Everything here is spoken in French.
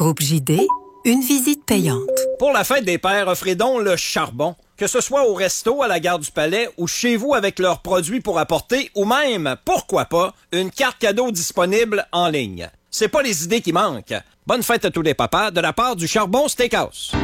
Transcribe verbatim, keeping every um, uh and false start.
Groupe J D, une visite payante. Pour la fête des pères, offrez donc le charbon. Que ce soit au resto, à la gare du Palais ou chez vous avec leurs produits pour apporter ou même, pourquoi pas, une carte cadeau disponible en ligne. C'est pas les idées qui manquent. Bonne fête à tous les papas de la part du Charbon Steakhouse.